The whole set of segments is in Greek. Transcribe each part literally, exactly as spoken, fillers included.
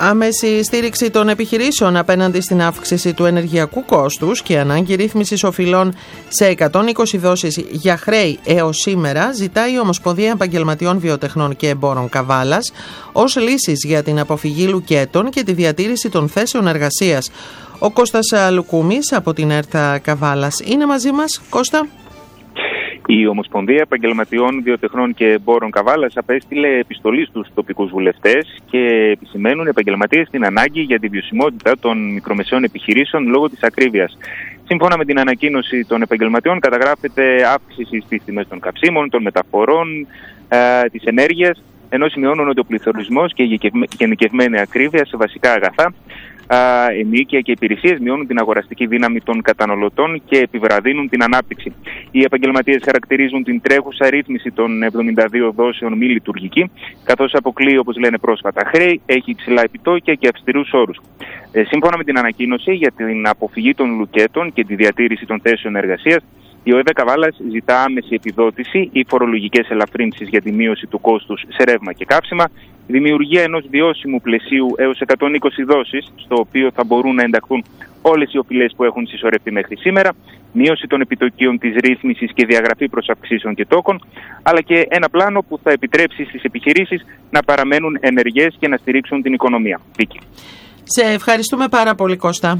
Άμεση στήριξη των επιχειρήσεων απέναντι στην αύξηση του ενεργειακού κόστους και ανάγκη ρύθμισης οφειλών σε εκατόν είκοσι δόσεις για χρέη έως σήμερα ζητάει η Ομοσπονδία Επαγγελματιών Βιοτεχνών και Εμπόρων Καβάλας ως λύσεις για την αποφυγή λουκέτων και τη διατήρηση των θέσεων εργασίας. Ο Κώστας Λουκούμης από την ΕΡΤ Καβάλας είναι μαζί μας. Κώστα. Η Ομοσπονδία Επαγγελματιών Βιοτεχνών και Εμπόρων Καβάλας απέστειλε επιστολή στους τοπικούς βουλευτές και επισημαίνουν επαγγελματίες την ανάγκη για τη βιωσιμότητα των μικρομεσαίων επιχειρήσεων λόγω της ακρίβειας. Σύμφωνα με την ανακοίνωση των επαγγελματιών, καταγράφεται αύξηση στις τιμές των καυσίμων, των μεταφορών, ε, της ενέργειας, ενώ σημειώνουν ότι ο πληθωρισμός και η γενικευμένη ακρίβεια σε βασικά αγαθά, ενίκεια και υπηρεσίες μειώνουν την αγοραστική δύναμη των καταναλωτών και επιβραδύνουν την ανάπτυξη. Οι επαγγελματίες χαρακτηρίζουν την τρέχουσα ρύθμιση των εβδομήντα δύο δόσεων μη λειτουργική, καθώς αποκλείει, όπως λένε πρόσφατα, χρέη, έχει υψηλά επιτόκια και αυστηρούς όρους. Ε, σύμφωνα με την ανακοίνωση για την αποφυγή των λουκέτων και τη διατήρηση των θέσεων εργασίας, η ΟΕΒ Καβάλας ζητά άμεση επιδότηση ή φορολογικές ελαφρύνσεις για τη μείωση του κόστους σε ρεύμα και καύσιμα, δημιουργία ενός βιώσιμου πλαισίου έως εκατόν είκοσι δόσεις, στο οποίο θα μπορούν να ενταχθούν όλες οι οφειλές που έχουν συσσωρευτεί μέχρι σήμερα, μείωση των επιτοκίων της ρύθμισης και διαγραφή προς αυξήσεων και τόκων, αλλά και ένα πλάνο που θα επιτρέψει στις επιχειρήσεις να παραμένουν ενεργές και να στηρίξουν την οικονομία. Βίκη. Σε ευχαριστούμε πάρα πολύ, Κώστα.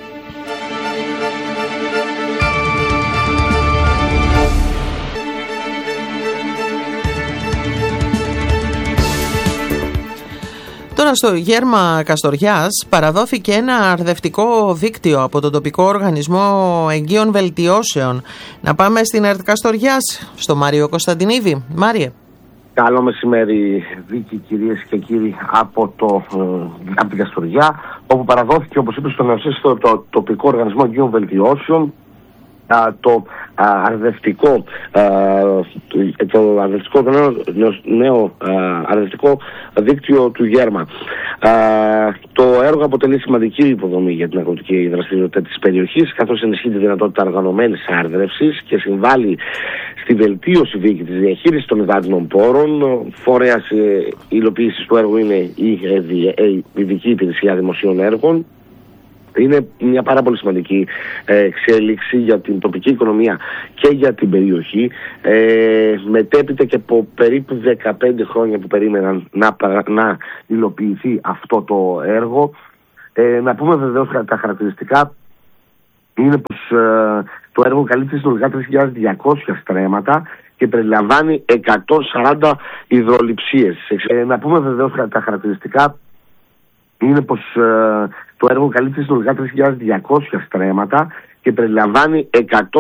Τώρα στο Γέρμα Καστοριάς παραδόθηκε ένα αρδευτικό δίκτυο από τον τοπικό οργανισμό εγγύων βελτιώσεων. Να πάμε στην ΕΡΤ Καστοριάς, στο Μάριο Κωνσταντινίδη. Μάριε. Καλό μεσημέρι, Βίκη, κυρίες και κύριοι, από, το, από την Καστοριά, όπου παραδόθηκε, όπως είπε, στον το, το τοπικό οργανισμό εγγύων βελτιώσεων το αρδευτικό, το αρδευτικό το νέο, νέο αρδευτικό δίκτυο του Γέρμα. Το έργο αποτελεί σημαντική υποδομή για την αγροτική δραστηριότητα της περιοχής, καθώς ενισχύει τη δυνατότητα οργανωμένης άρδρευσης και συμβάλλει στη βελτίωση δίκη της διαχείρισης των υδάτινων πόρων. Φορέας υλοποίησης του έργου είναι η Ειδική Υπηρεσία Δημοσίων Έργων. Είναι μια πάρα πολύ σημαντική ε, εξέλιξη για την τοπική οικονομία και για την περιοχή. Ε, μετέπειτα και από περίπου δεκαπέντε χρόνια που περίμεναν να, να υλοποιηθεί αυτό το έργο. Ε, να πούμε βεβαίως τα χαρακτηριστικά είναι πως ε, το έργο καλύπτει συνολικά τρεις χιλιάδες διακόσια στρέμματα και περιλαμβάνει εκατόν σαράντα υδρολειψίες. Ε, να πούμε βεβαίως τα χαρακτηριστικά είναι πως ε, το έργο καλύπτει συνολικά τρεις χιλιάδες διακόσια στρέμματα και περιλαμβάνει εκατόν